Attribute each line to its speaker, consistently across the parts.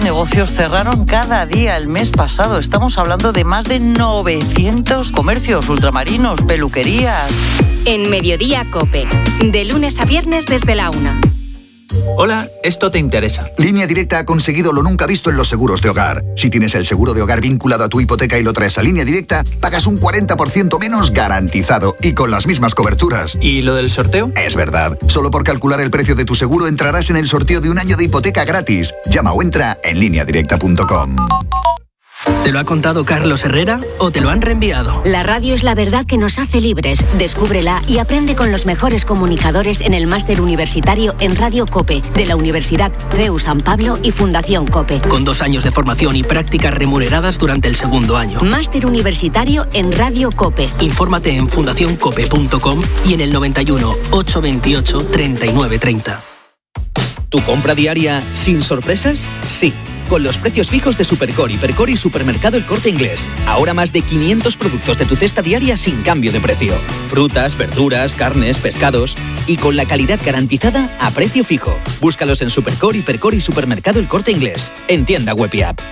Speaker 1: negocios cerraron cada día el mes pasado. Estamos hablando de más de 900 comercios, ultramarinos, peluquerías.
Speaker 2: En Mediodía COPE, de lunes a viernes desde la 1.
Speaker 3: Hola, esto te interesa.
Speaker 4: Línea Directa ha conseguido lo nunca visto en los seguros de hogar. Si tienes el seguro de hogar vinculado a tu hipoteca y lo traes a Línea Directa, pagas un 40% menos garantizado y con las mismas coberturas.
Speaker 3: ¿Y lo del sorteo?
Speaker 4: Es verdad. Solo por calcular el precio de tu seguro entrarás en el sorteo de un año de hipoteca gratis. Llama o entra en lineadirecta.com.
Speaker 5: ¿Te lo ha contado Carlos Herrera o te lo han reenviado?
Speaker 2: La radio es la verdad que nos hace libres. Descúbrela y aprende con los mejores comunicadores en el máster universitario en Radio COPE de la Universidad CEU San Pablo y Fundación COPE.
Speaker 5: Con 2 años de formación y prácticas remuneradas durante el segundo año.
Speaker 2: Máster universitario en Radio COPE.
Speaker 5: Infórmate en fundacioncope.com y en el 91 828 3930.
Speaker 6: ¿Tu compra diaria sin sorpresas? Sí. Con los precios fijos de Supercore, Hipercore y Supermercado El Corte Inglés. Ahora más de 500 productos de tu cesta diaria sin cambio de precio. Frutas, verduras, carnes, pescados. Y con la calidad garantizada a precio fijo. Búscalos en Supercore, Hipercore y Supermercado El Corte Inglés. En tienda web y app.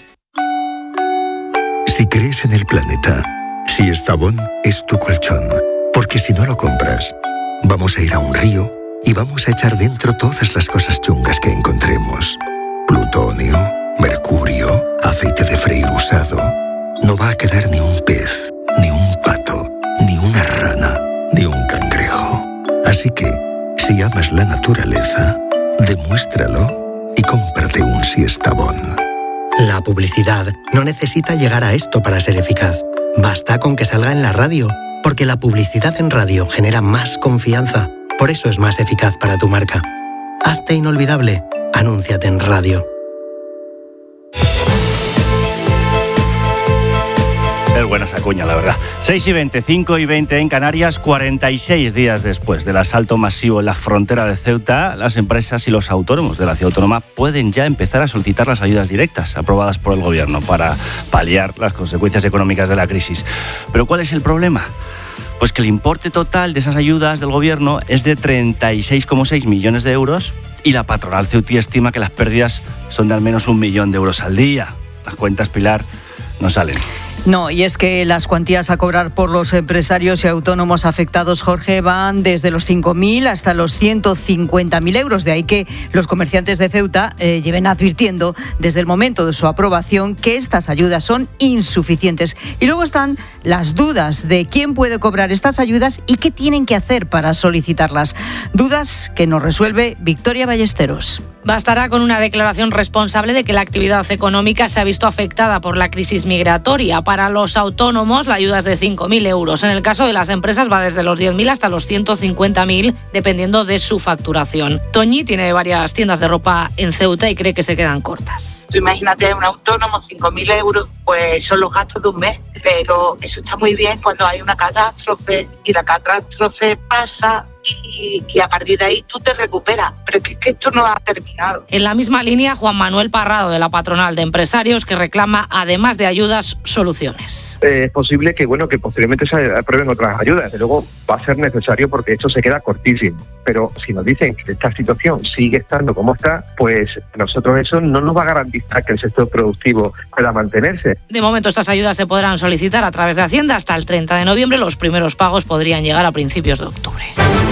Speaker 7: Si crees en el planeta, si Estavón es tu colchón. Porque si no lo compras, vamos a ir a un río y vamos a echar dentro todas las cosas chungas que encontremos. Plutonio, mercurio, aceite de freír usado. No va a quedar ni un pez, ni un pato, ni una rana, ni un cangrejo. Así que, si amas la naturaleza, demuéstralo y cómprate un Siestabón.
Speaker 8: La publicidad no necesita llegar a esto para ser eficaz. Basta con que salga en la radio, porque la publicidad en radio genera más confianza. Por eso es más eficaz para tu marca. Hazte inolvidable. Anúnciate en radio.
Speaker 9: Es buena esa cuña, la verdad. 6:20, 5:20 en Canarias, 46 días después del asalto masivo en la frontera de Ceuta, las empresas y los autónomos de la ciudad autónoma pueden ya empezar a solicitar las ayudas directas aprobadas por el gobierno para paliar las consecuencias económicas de la crisis. ¿Pero cuál es el problema? Pues que el importe total de esas ayudas del gobierno es de 36,6 millones de euros y la patronal ceutí estima que las pérdidas son de al menos 1 millón de euros al día. Las cuentas, Pilar, no salen.
Speaker 10: No, y es que las cuantías a cobrar por los empresarios y autónomos afectados, Jorge, van desde los 5.000 hasta los 150.000 euros. De ahí que los comerciantes de Ceuta lleven advirtiendo desde el momento de su aprobación que estas ayudas son insuficientes. Y luego están las dudas de quién puede cobrar estas ayudas y qué tienen que hacer para solicitarlas. Dudas que nos resuelve Victoria Ballesteros.
Speaker 11: Bastará con una declaración responsable de que la actividad económica se ha visto afectada por la crisis migratoria. Para los autónomos, la ayuda es de 5.000 euros. En el caso de las empresas va desde los 10.000 hasta los 150.000, dependiendo de su facturación. Toñi tiene varias tiendas de ropa en Ceuta y cree que se quedan cortas.
Speaker 12: Tú imagínate un autónomo, 5.000 euros, pues son los gastos de un mes. Pero eso está muy bien cuando hay una catástrofe y la catástrofe pasa y a partir de ahí tú te recuperas. Pero es que esto no ha terminado.
Speaker 11: En la misma línea, Juan Manuel Parrado, de la patronal de empresarios, que reclama, además de ayudas, soluciones.
Speaker 13: Es posible que posteriormente se aprueben otras ayudas. Desde luego va a ser necesario porque esto se queda cortísimo. Pero si nos dicen que esta situación sigue estando como está, pues nosotros eso no nos va a garantizar que el sector productivo pueda mantenerse.
Speaker 11: De momento estas ayudas se podrán solicitar a través de Hacienda hasta el 30 de noviembre. Los primeros pagos podrían llegar a principios de octubre.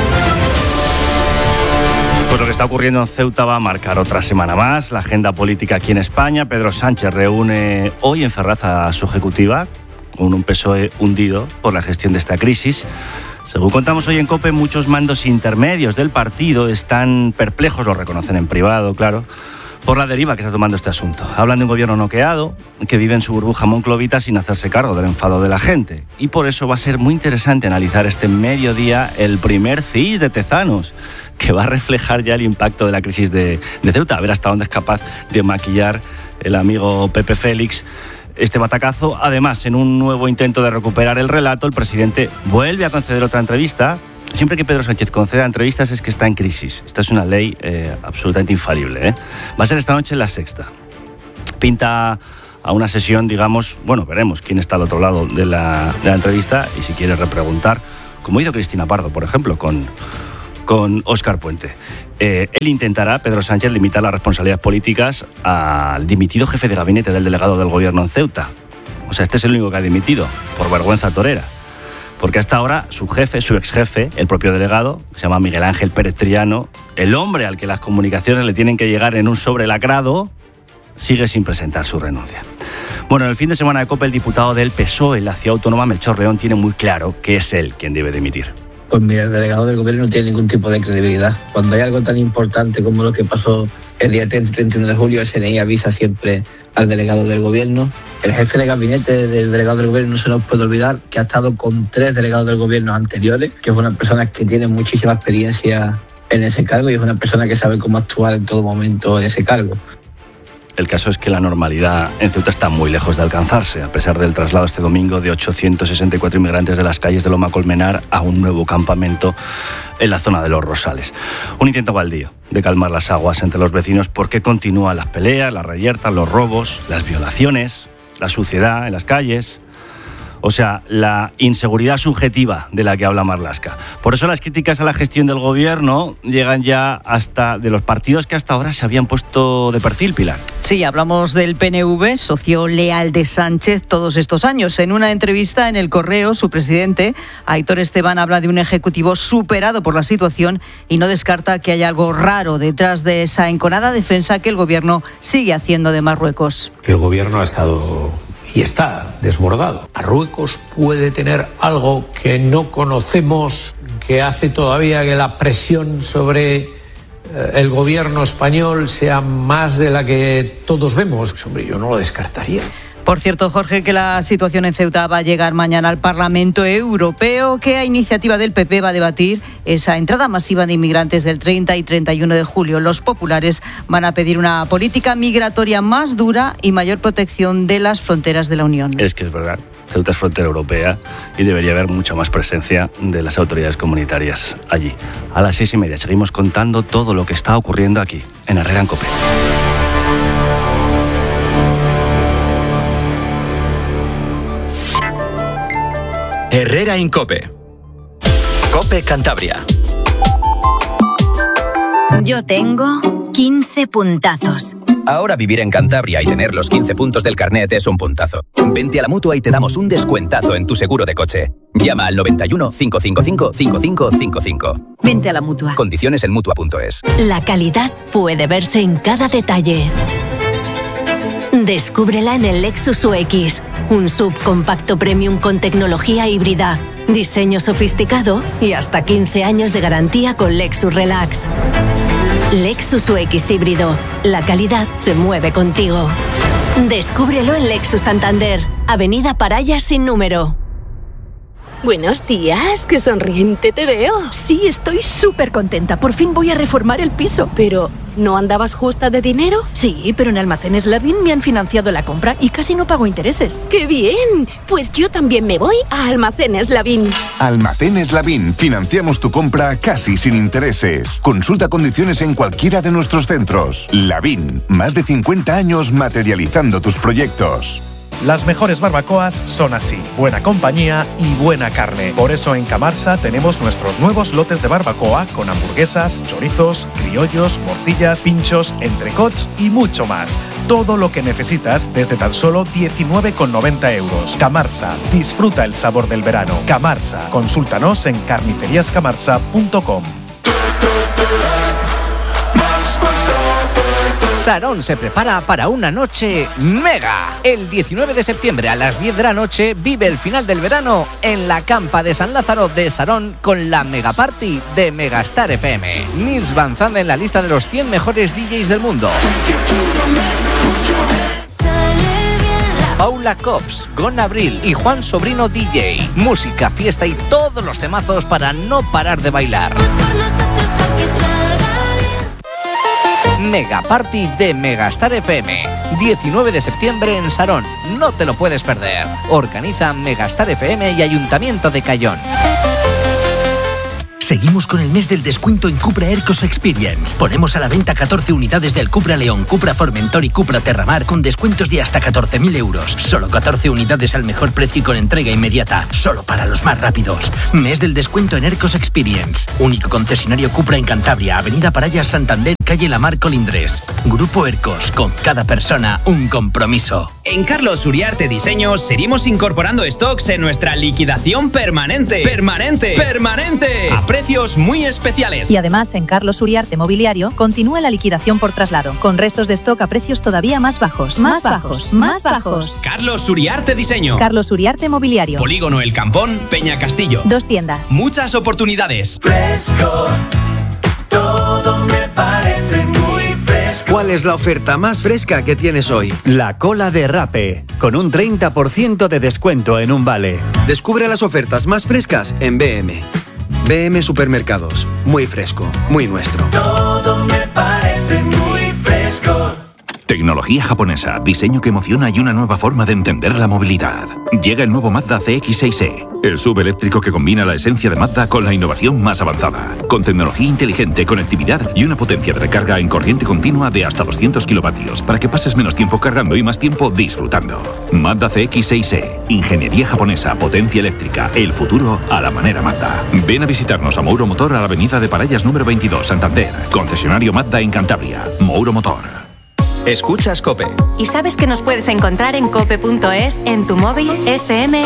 Speaker 9: Pues lo que está ocurriendo en Ceuta va a marcar otra semana más la agenda política aquí en España. Pedro Sánchez reúne hoy en Ferraz a su ejecutiva con un PSOE hundido por la gestión de esta crisis. Según contamos hoy en COPE, muchos mandos intermedios del partido están perplejos, lo reconocen en privado, claro, por la deriva que está tomando este asunto. Hablan de un gobierno noqueado, que vive en su burbuja monclovita sin hacerse cargo del enfado de la gente. Y por eso va a ser muy interesante analizar este mediodía el primer CIS de Tezanos, que va a reflejar ya el impacto de la crisis de Ceuta. A ver hasta dónde es capaz de maquillar el amigo Pepe Félix este batacazo. Además, en un nuevo intento de recuperar el relato, el presidente vuelve a conceder otra entrevista. Siempre que Pedro Sánchez conceda entrevistas es que está en crisis. Esta es una ley absolutamente infalible, Va a ser esta noche en La Sexta. Pinta a una sesión, digamos, bueno, veremos quién está al otro lado de la entrevista y si quiere repreguntar, como hizo Cristina Pardo, por ejemplo, con con Óscar Puente. Él intentará, Pedro Sánchez, limitar las responsabilidades políticas al dimitido jefe de gabinete del delegado del gobierno en Ceuta. O sea, este es el único que ha dimitido, por vergüenza torera. Porque hasta ahora su jefe, su exjefe, el propio delegado, se llama Miguel Ángel Pérez Triano, el hombre al que las comunicaciones le tienen que llegar en un sobre lacrado, sigue sin presentar su renuncia. Bueno, en el fin de semana de COPE, el diputado del PSOE en la Ciudad Autónoma, Melchor León, tiene muy claro que es él quien debe dimitir.
Speaker 14: Pues mira, el delegado del gobierno no tiene ningún tipo de credibilidad. Cuando hay algo tan importante como lo que pasó el día 30 y 31 de julio, el CNI avisa siempre al delegado del gobierno. El jefe de gabinete del delegado del gobierno no se nos puede olvidar que ha estado con 3 delegados del gobierno anteriores, que es una persona que tiene muchísima experiencia en ese cargo y es una persona que sabe cómo actuar en todo momento en ese cargo.
Speaker 9: El caso es que la normalidad en Ceuta está muy lejos de alcanzarse, a pesar del traslado este domingo de 864 inmigrantes de las calles de Loma Colmenar a un nuevo campamento en la zona de Los Rosales. Un intento baldío de calmar las aguas entre los vecinos porque continúan las peleas, las reyertas, los robos, las violaciones, la suciedad en las calles. O sea, la inseguridad subjetiva de la que habla Marlaska. Por eso las críticas a la gestión del gobierno llegan ya hasta de los partidos que hasta ahora se habían puesto de perfil, Pilar.
Speaker 10: Sí, hablamos del PNV, socio leal de Sánchez todos estos años. En una entrevista en El Correo, su presidente, Aitor Esteban, habla de un ejecutivo superado por la situación y no descarta que haya algo raro detrás de esa enconada defensa que el gobierno sigue haciendo de Marruecos.
Speaker 15: El gobierno ha estado y está desbordado. Marruecos puede tener algo que no conocemos, que hace todavía que la presión sobre el gobierno español sea más de la que todos vemos. Hombre, yo no lo descartaría.
Speaker 10: Por cierto, Jorge, que la situación en Ceuta va a llegar mañana al Parlamento Europeo, que a iniciativa del PP va a debatir esa entrada masiva de inmigrantes del 30 y 31 de julio. Los populares van a pedir una política migratoria más dura y mayor protección de las fronteras de la Unión.
Speaker 9: Es que es verdad, Ceuta es frontera europea y debería haber mucha más presencia de las autoridades comunitarias allí. A las 6:30 seguimos contando todo lo que está ocurriendo aquí, en Herrera en COPE.
Speaker 16: Herrera en COPE. COPE Cantabria.
Speaker 2: Yo tengo 15 puntazos.
Speaker 16: Ahora vivir en Cantabria y tener los 15 puntos del carnet es un puntazo. Vente a la Mutua y te damos un descuentazo en tu seguro de coche. Llama al 91 555 5555.
Speaker 2: Vente a la Mutua.
Speaker 16: Condiciones en Mutua.es.
Speaker 2: La calidad puede verse en cada detalle. Descúbrela en el Lexus UX, un subcompacto premium con tecnología híbrida, diseño sofisticado y hasta 15 años de garantía con Lexus Relax. Lexus UX híbrido, la calidad se mueve contigo. Descúbrelo en Lexus Santander, Avenida Parayas sin número.
Speaker 17: Buenos días, qué sonriente te veo.
Speaker 18: Sí, estoy súper contenta. Por fin voy a reformar el piso.
Speaker 17: Pero, ¿no andabas justa de dinero?
Speaker 18: Sí, pero en Almacenes Lavín me han financiado la compra y casi no pago intereses.
Speaker 17: ¡Qué bien! Pues yo también me voy a Almacenes Lavín.
Speaker 19: Almacenes Lavín. Financiamos tu compra casi sin intereses. Consulta condiciones en cualquiera de nuestros centros. Lavín. Más de 50 años materializando tus proyectos.
Speaker 20: Las mejores barbacoas son así, buena compañía y buena carne. Por eso en Camarsa tenemos nuestros nuevos lotes de barbacoa con hamburguesas, chorizos, criollos, morcillas, pinchos, entrecots y mucho más. Todo lo que necesitas desde tan solo 19,90 euros. Camarsa, disfruta el sabor del verano. Camarsa, consúltanos en carniceriascamarsa.com.
Speaker 21: Sarón se prepara para una noche mega. El 19 de septiembre a las 10 de la noche vive el final del verano en la campa de San Lázaro de Sarón con la mega party de Megastar FM. Nils Van Zandt en la lista de los 100 mejores DJs del mundo. Paula Cops, Gon Abril y Juan Sobrino DJ. Música, fiesta y todos los temazos para no parar de bailar. Mega Party de Megastar FM, 19 de septiembre en Sarón. No te lo puedes perder. Organiza Megastar FM y Ayuntamiento de Cayón.
Speaker 1: Seguimos con el mes del descuento en Cupra Aircos Experience. Ponemos a la venta 14 unidades del Cupra León, Cupra Formentor y Cupra Terramar con descuentos de hasta 14.000 euros. Solo 14 unidades al mejor precio y con entrega inmediata. Solo para los más rápidos. Mes del descuento en Aircos Experience. Único concesionario Cupra en Cantabria, Avenida Paraya, Santander, calle Lamar, Colindres. Grupo Aircos, con cada persona un compromiso.
Speaker 22: En Carlos Uriarte Diseños seguimos incorporando stocks en nuestra liquidación permanente. ¡Permanente! A precios muy especiales.
Speaker 23: Y además, en Carlos Uriarte Mobiliario continúa la liquidación por traslado, con restos de stock a precios todavía más bajos. Más bajos.
Speaker 22: Carlos Uriarte Diseño.
Speaker 23: Carlos Uriarte Mobiliario.
Speaker 22: Polígono El Campón, Peña Castillo.
Speaker 23: 2 tiendas.
Speaker 22: Muchas oportunidades.
Speaker 24: Fresco, todo me parece muy fresco.
Speaker 25: ¿Cuál es la oferta más fresca que tienes hoy?
Speaker 26: La cola de Rape, con un 30% de descuento en un vale.
Speaker 25: Descubre las ofertas más frescas en BM. BM Supermercados. Muy fresco, muy nuestro.
Speaker 24: Todo me parece muy fresco.
Speaker 27: Tecnología japonesa, diseño que emociona y una nueva forma de entender la movilidad. Llega el nuevo Mazda CX-6e, el SUV eléctrico que combina la esencia de Mazda con la innovación más avanzada. Con tecnología inteligente, conectividad y una potencia de recarga en corriente continua de hasta 200 kilovatios para que pases menos tiempo cargando y más tiempo disfrutando. Mazda CX-6e, ingeniería japonesa, potencia eléctrica, el futuro a la manera Mazda. Ven a visitarnos a Mouro Motor a la avenida de Parellas número 22, Santander. Concesionario Mazda en Cantabria. Mouro Motor.
Speaker 28: Escuchas COPE.
Speaker 29: ¿Y sabes que nos puedes encontrar en cope.es, en tu móvil, FM